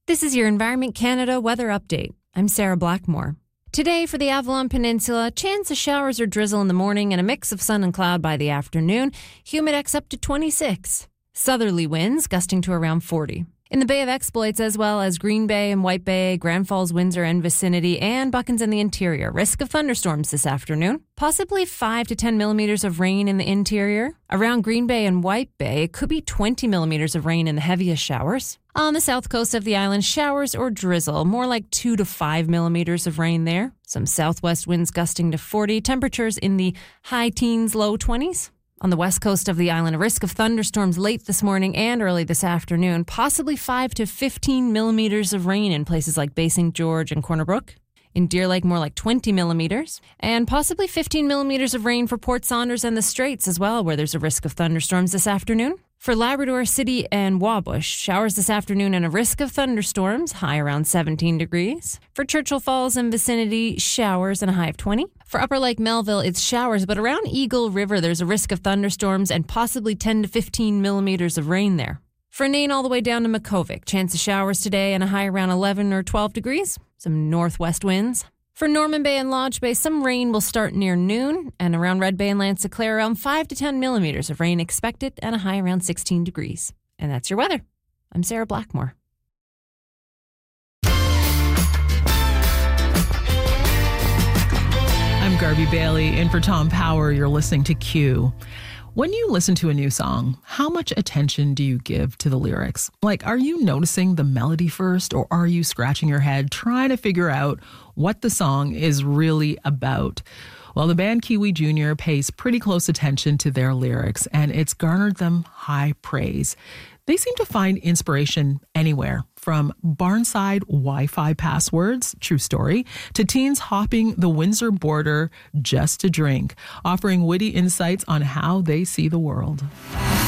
This is your Environment Canada weather update. I'm Sarah Blackmore. Today for the Avalon Peninsula, chance of showers or drizzle in the morning and a mix of sun and cloud by the afternoon. Humidex up to 26. Southerly winds gusting to around 40. In the Bay of Exploits, as well as Green Bay and White Bay, Grand Falls, Windsor and vicinity, and Buckens in the interior. Risk of thunderstorms this afternoon. Possibly 5 to 10 millimeters of rain in the interior. Around Green Bay and White Bay, it could be 20 millimeters of rain in the heaviest showers. On the south coast of the island, showers or drizzle, more like 2 to 5 millimeters of rain there. Some southwest winds gusting to 40, temperatures in the high teens, low 20s. On the west coast of the island, a risk of thunderstorms late this morning and early this afternoon, possibly 5 to 15 millimeters of rain in places like Bay St. George and Corner Brook. In Deer Lake, more like 20 millimeters, and possibly 15 millimeters of rain for Port Saunders and the Straits as well, where there's a risk of thunderstorms this afternoon. For Labrador City and Wabush, showers this afternoon and a risk of thunderstorms, high around 17 degrees. For Churchill Falls and vicinity, showers and a high of 20. For Upper Lake Melville, it's showers, but around Eagle River, there's a risk of thunderstorms and possibly 10 to 15 millimeters of rain there. For Nain all the way down to Makkovik, chance of showers today and a high around 11 or 12 degrees. Some northwest winds. For Norman Bay and Lodge Bay, some rain will start near noon, and around Red Bay and Lancy-Clare, around 5 to 10 millimeters of rain expected and a high around 16 degrees. And that's your weather. I'm Sarah Blackmore. I'm Garby Bailey, in for Tom Power. You're listening to Q. When you listen to a new song, how much attention do you give to the lyrics? Like, are you noticing the melody first, or are you scratching your head trying to figure out what the song is really about? Well, the band Kiwi Jr. pays pretty close attention to their lyrics, and it's garnered them high praise. They seem to find inspiration anywhere, from barnside Wi-Fi passwords, true story, to teens hopping the Windsor border just to drink, offering witty insights on how they see the world.